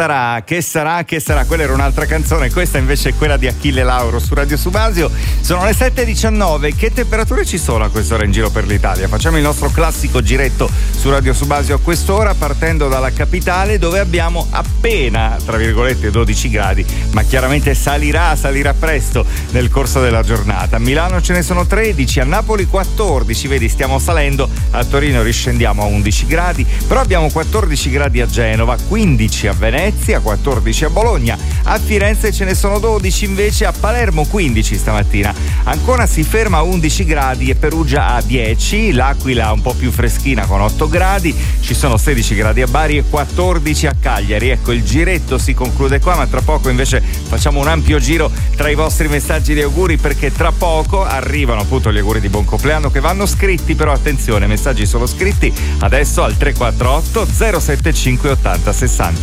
Che sarà? Quella era un'altra canzone, questa invece è quella di Achille Lauro su Radio Subasio. Sono le 7:19. Che temperature ci sono a quest'ora in giro per l'Italia? Facciamo il nostro classico giretto su Radio Subasio a quest'ora, partendo dalla capitale, dove abbiamo appena, tra virgolette, 12 gradi, ma chiaramente salirà presto nel corso della giornata. A Milano ce ne sono 13, a Napoli 14, vedi, stiamo salendo. A Torino riscendiamo a 11 gradi, però abbiamo 14 gradi a Genova, 15 a Venezia, 14 a Bologna, a Firenze ce ne sono 12 invece, a Palermo 15 stamattina, Ancona si ferma a 11 gradi e Perugia a 10, l'Aquila un po' più freschina con 8 gradi, ci sono 16 gradi a Bari e 14 a Cagliari. Ecco, il giretto si conclude qua, ma tra poco invece facciamo un ampio giro tra i vostri messaggi di auguri, perché tra poco arrivano appunto gli auguri di buon compleanno che vanno scritti, però attenzione, messaggi solo scritti adesso al 348 075 80 60.